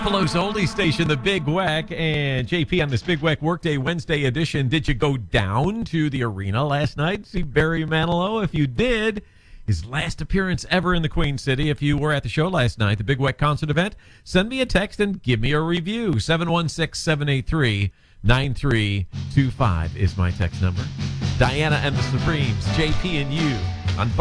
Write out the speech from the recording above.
Buffalo's oldie station, the Big Weck, and JP on this Big Weck Workday Wednesday edition. Did you go down to the arena last night, see Barry Manilow? If you did, his last appearance ever in the Queen City. If you were at the show last night, the Big Weck concert event, send me a text and give me a review. 716-783-9325 is my text number. Diana and the Supremes, JP and you on